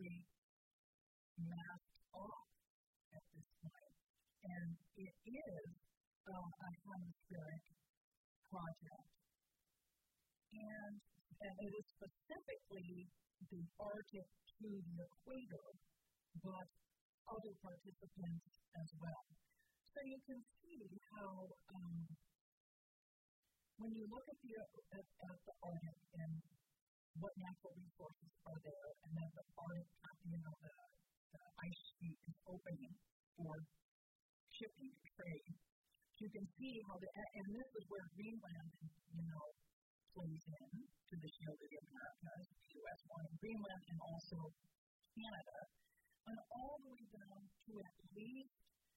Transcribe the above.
basically masked off at this point. And it is a hemispheric project. And it is specifically the Arctic to the equator, but other participants as well. So you can see how when you look at the Arctic and what natural resources are there, and then the Arctic, the ice sheet is opening for shipping and trade, you can see how and this is where Greenland, plays in to the shielded Americas, the U.S. wanting Greenland and also Canada, and all the way down to at least